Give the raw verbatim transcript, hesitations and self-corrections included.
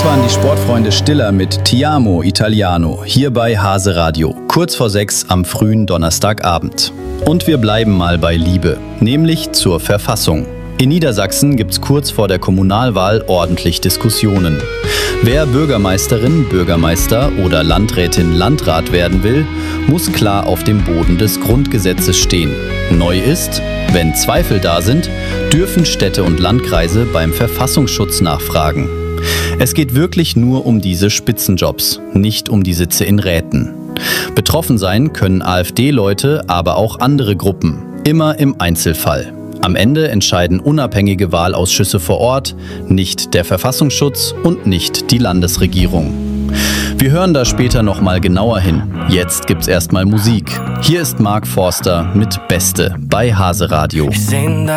Das waren die Sportfreunde Stiller mit Ti amo Italiano, hier bei Hase Radio, kurz vor sechs am frühen Donnerstagabend. Und wir bleiben mal bei Liebe, nämlich zur Verfassung. In Niedersachsen gibt's kurz vor der Kommunalwahl ordentlich Diskussionen. Wer Bürgermeisterin, Bürgermeister oder Landrätin, Landrat werden will, muss klar auf dem Boden des Grundgesetzes stehen. Neu ist, wenn Zweifel da sind, dürfen Städte und Landkreise beim Verfassungsschutz nachfragen. Es geht wirklich nur um diese Spitzenjobs, nicht um die Sitze in Räten. Betroffen sein können AfD-Leute, aber auch andere Gruppen, immer im Einzelfall. Am Ende entscheiden unabhängige Wahlausschüsse vor Ort, nicht der Verfassungsschutz und nicht die Landesregierung. Wir hören da später nochmal genauer hin. Jetzt gibt's erstmal Musik. Hier ist Mark Forster mit Beste bei Hase Radio.